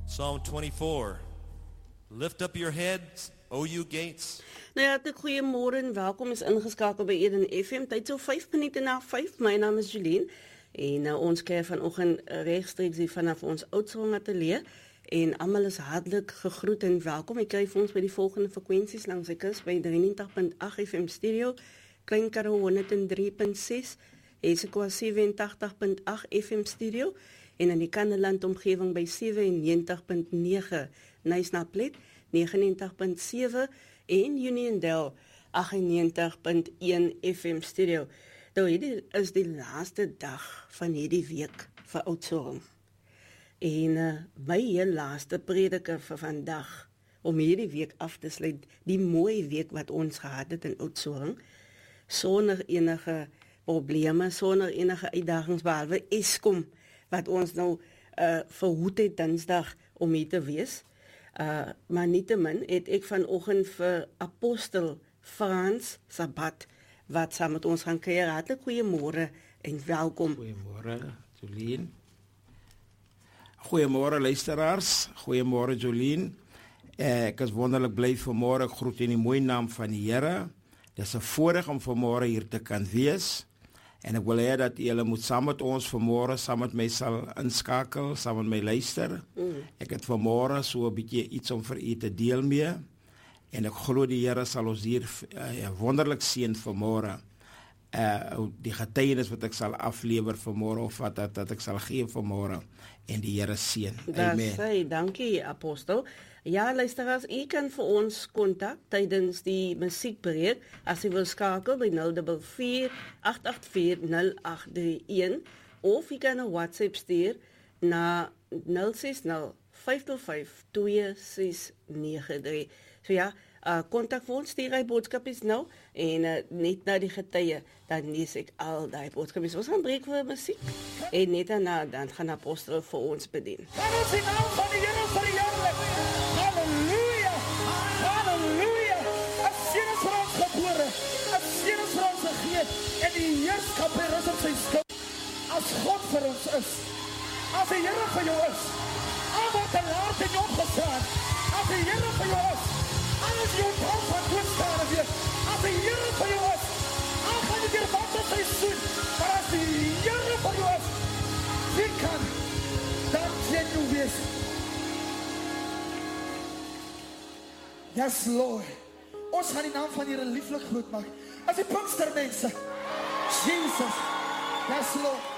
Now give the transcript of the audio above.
Psalm 24. Lift up your heads, O you gates. Nou ja, goeiemôre en welkom is ingeskakel by Eden FM. Tyd so 5 minute na 5. My naam is Julien en ons kuier vanoggend regstreeks hier vanaf ons Oudtshoorn ateljee en almal is hartlik gegroet en welkom. Ek kry vir ons by die volgende frekwensies langs die kus by 93.8 FM stereo, Klein Karoo 103.6, Esekwa 87.8 FM stereo en in die Kannaland omgewing by 97.9, Nysnaplet 99.7 en Uniondale 98.1 FM stereo. Nou hierdie is die laaste dag van hierdie week vir Oudtshoorn. En my heel laaste prediker vir vandag om hierdie week af te sluit, die mooi week wat ons gehad het in Oudtshoorn, sonder enige probleme, sonder enige uitdagings behalwe Eskom wat ons nou verhoed het Dinsdag om hier te wees. Maar nietemin het ek vanoggend vir Apostel Frans Sabat wat saam met ons gaan kuier. Hartlik goeiemôre en welkom. Goeiemôre Jolien. Goeiemôre luisteraars. Goeiemôre Jolien. Ek is wonderlik bly vanmôre. Ek groet in die mooi naam van die Here. Dis 'n voorreg om vanmôre hier te kan wees. En ek wil hê dat julle moet saam met ons vanmôre saam met my sal inskakel, saam met my luister. Ek het vanmôre so 'n bietjie iets om vir u te deel mee. En ek glo die Here sal ons hier wonderlik seën vanmôre. Die getuienis wat ek sal aflewer vanmôre of wat dat ek sal gee vanmôre en die Here seën. Amen. Dis dankie Apostel. Ja, luisteraars, u kan vir ons kontak tydens die musiekbreek as u wil skakel by 044 884 0831 of u kan 'n WhatsApp stuur na 060 525 2693. So ja, kontak vir ons, stuur hy boodskapies nou en net na die getuie, dan lees ek al die boodskapies. Ons gaan breek vir musiek en net daarna dan gaan Apostel vir ons bedien. Dat is die naam van die Here verheerlik. Halleluja, halleluja. 'n seun is vir ons gebore, 'n seun is vir ons gegee en die heerskap rus op sy skouers. As God vir ons is, as die Here vir jou is, al wat te laat in jou opgestaan, as die Here vir jou is, alles jou trouw van doodstaren weer, as die Here vir jou is, al gaan jy weer wat op sy soen, maar as die Here vir jou is, wie kan dan teen jou wees? Yes, Lord. Ons gaan die naam van Here lieflik groot maak. As die Pinkstermense. Jesus. Yes, Lord.